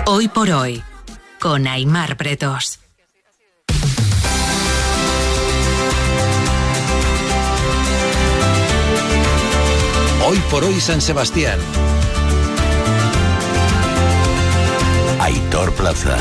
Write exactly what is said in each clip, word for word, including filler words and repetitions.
Hoy por hoy, con Aimar Bretos. Hoy por hoy San Sebastián. Aitor Plaza.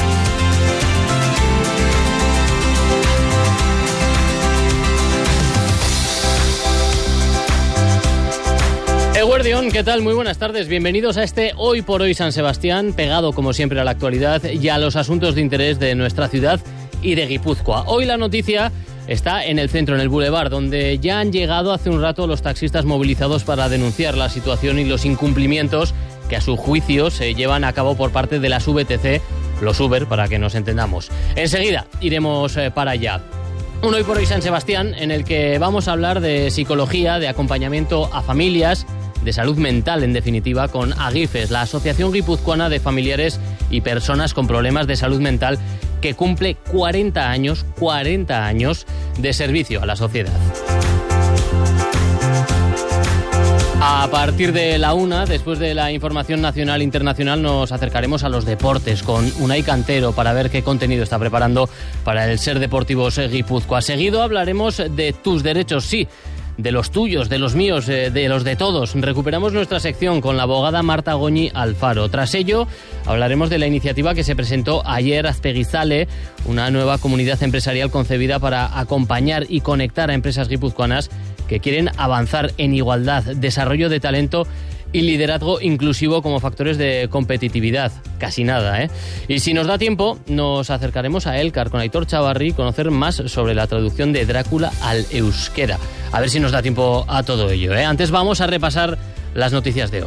Eguardión, ¿qué tal? Muy buenas tardes. Bienvenidos a este Hoy por hoy San Sebastián, pegado como siempre a la actualidad y a los asuntos de interés de nuestra ciudad y de Guipúzcoa. Hoy la noticia está en el centro, en el Boulevard, donde ya han llegado hace un rato los taxistas movilizados para denunciar la situación y los incumplimientos que a su juicio se llevan a cabo por parte de las V T C, los Uber, para que nos entendamos. Enseguida iremos eh, para allá. Un Hoy por hoy San Sebastián en el que vamos a hablar de psicología, de acompañamiento a familias, de salud mental, en definitiva, con AGIFES, la Asociación Guipuzcoana de Familiares y Personas con Problemas de Salud Mental, que cumple cuarenta años, cuarenta años de servicio a la sociedad. A partir de la una, después de la información nacional e internacional, nos acercaremos a los deportes con Unai Cantero para ver qué contenido está preparando para el Ser Deportivos Guipúzcoa. Seguido hablaremos de tus derechos, sí, de los tuyos, de los míos, de los de todos. Recuperamos nuestra sección con la abogada Marta Goñi Alfaro. Tras ello, hablaremos de la iniciativa que se presentó ayer, Azpegizale, una nueva comunidad empresarial concebida para acompañar y conectar a empresas guipuzcoanas que quieren avanzar en igualdad, desarrollo de talento y liderazgo inclusivo como factores de competitividad. Casi nada, ¿eh? Y si nos da tiempo, nos acercaremos a Elkar con Aitor Chavarri y conocer más sobre la traducción de Drácula al euskera. A ver si nos da tiempo a todo ello, ¿eh? Antes vamos a repasar las noticias de hoy.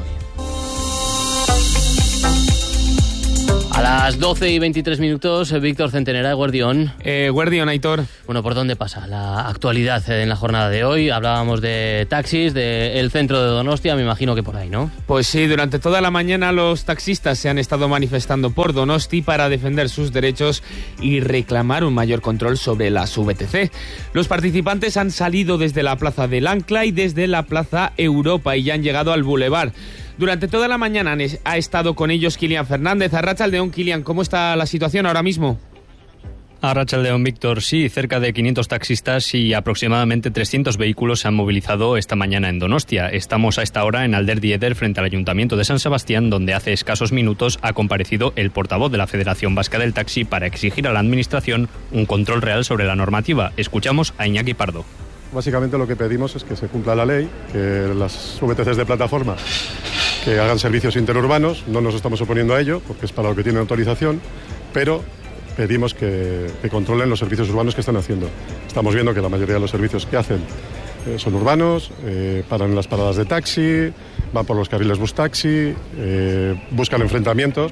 A las doce y veintitrés minutos, Víctor Centenera, Guardión. Eh, Guardión, Aitor. Bueno, ¿por dónde pasa la actualidad en la jornada de hoy? Hablábamos de taxis, del centro de Donostia, me imagino que por ahí, ¿no? Pues sí, durante toda la mañana los taxistas se han estado manifestando por Donosti para defender sus derechos y reclamar un mayor control sobre las V T C. Los participantes han salido desde la Plaza del Ancla y desde la Plaza Europa y ya han llegado al Boulevard. Durante toda la mañana ha estado con ellos Kilian Fernández. Arratsaldeon, Kilian, ¿cómo está la situación ahora mismo? Arratsaldeon, Víctor. Sí, cerca de quinientos taxistas y aproximadamente trescientos vehículos se han movilizado esta mañana en Donostia. Estamos a esta hora en Alderdi Eder, frente al Ayuntamiento de San Sebastián, donde hace escasos minutos ha comparecido el portavoz de la Federación Vasca del Taxi para exigir a la Administración un control real sobre la normativa. Escuchamos a Iñaki Pardo. Básicamente lo que pedimos es que se cumpla la ley, que las V T Cs de plataforma que hagan servicios interurbanos, no nos estamos oponiendo a ello, porque es para lo que tienen autorización, pero pedimos que, que controlen los servicios urbanos que están haciendo. Estamos viendo que la mayoría de los servicios que hacen eh, son urbanos, eh, paran en las paradas de taxi, van por los carriles bus taxi, eh, buscan enfrentamientos.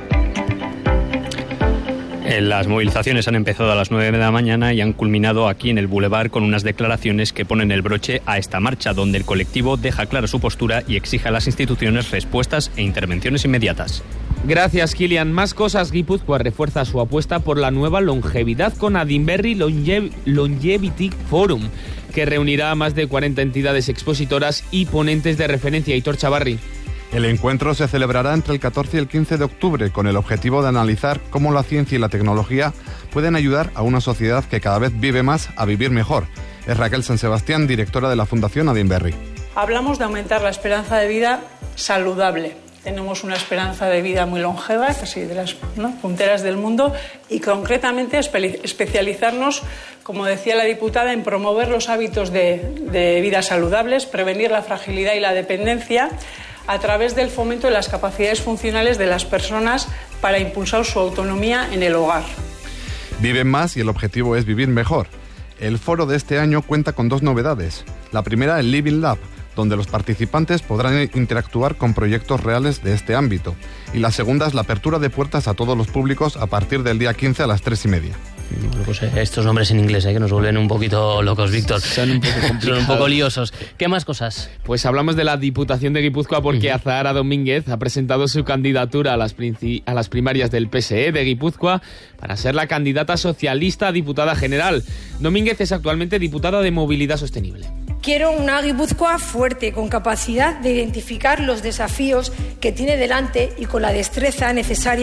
Las movilizaciones han empezado a las nueve de la mañana y han culminado aquí en el Boulevard con unas declaraciones que ponen el broche a esta marcha, donde el colectivo deja clara su postura y exige a las instituciones respuestas e intervenciones inmediatas. Gracias, Kilian. Más cosas. Guipúzcoa refuerza su apuesta por la nueva longevidad con Adinberri Longev- Longevity Forum, que reunirá a más de cuarenta entidades expositoras y ponentes de referencia. Aitor Chavarri. El encuentro se celebrará entre el catorce y el quince de octubre con el objetivo de analizar cómo la ciencia y la tecnología pueden ayudar a una sociedad que cada vez vive más a vivir mejor. Es Raquel San Sebastián, directora de la Fundación Adinberri. Hablamos de aumentar la esperanza de vida saludable. Tenemos una esperanza de vida muy longeva, casi de las ¿no? punteras del mundo, y concretamente espe- especializarnos, como decía la diputada, en promover los hábitos de, de vida saludables, prevenir la fragilidad y la dependencia, a través del fomento de las capacidades funcionales de las personas para impulsar su autonomía en el hogar. Viven más y el objetivo es vivir mejor. El foro de este año cuenta con dos novedades. La primera, el Living Lab, donde los participantes podrán interactuar con proyectos reales de este ámbito. Y la segunda es la apertura de puertas a todos los públicos a partir del día quince a las tres y media. Bueno, pues estos nombres en inglés, ¿eh? que nos vuelven un poquito locos, Víctor. Son un poco complicados. Son un poco liosos. ¿Qué más cosas? Pues hablamos de la Diputación de Guipúzcoa porque uh-huh. Azahara Domínguez ha presentado su candidatura a las, princi- a las primarias del P S E de Guipúzcoa para ser la candidata socialista a diputada general. Domínguez es actualmente diputada de Movilidad Sostenible. Quiero una Guipúzcoa fuerte, con capacidad de identificar los desafíos que tiene delante y con la destreza necesaria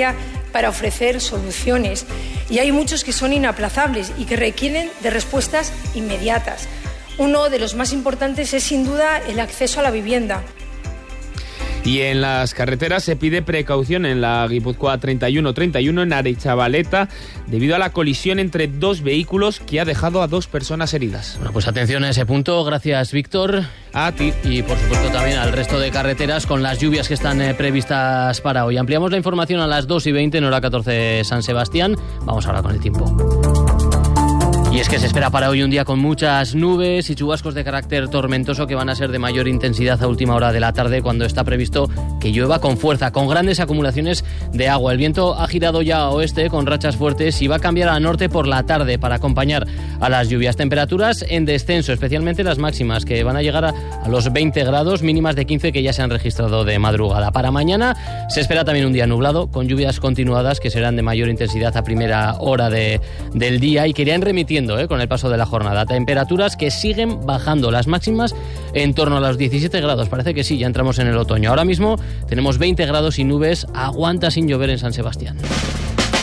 para ofrecer soluciones. Y hay muchos que son inaplazables y que requieren de respuestas inmediatas. Uno de los más importantes es sin duda el acceso a la vivienda. Y en las carreteras se pide precaución en la Guipúzcoa treinta y uno treinta y uno en Arechavaleta debido a la colisión entre dos vehículos que ha dejado a dos personas heridas. Bueno, pues atención a ese punto. Gracias, Víctor. A ti. Y por supuesto también al resto de carreteras con las lluvias que están eh, previstas para hoy. Ampliamos la información a las dos y veinte en hora catorce San Sebastián. Vamos ahora con el tiempo. Y es que se espera para hoy un día con muchas nubes y chubascos de carácter tormentoso que van a ser de mayor intensidad a última hora de la tarde, cuando está previsto que llueva con fuerza, con grandes acumulaciones de agua. El viento ha girado ya a oeste con rachas fuertes y va a cambiar a norte por la tarde para acompañar a las lluvias. Temperaturas en descenso, especialmente las máximas, que van a llegar a, a los veinte grados, mínimas de quince que ya se han registrado de madrugada. Para mañana se espera también un día nublado, con lluvias continuadas que serán de mayor intensidad a primera hora de, del día y que irán remitiendo ¿eh? con el paso de la jornada. Temperaturas que siguen bajando, las máximas en torno a los diecisiete grados. Parece que sí, ya entramos en el otoño. Ahora mismo tenemos veinte grados y nubes. Aguanta sin llover en San Sebastián.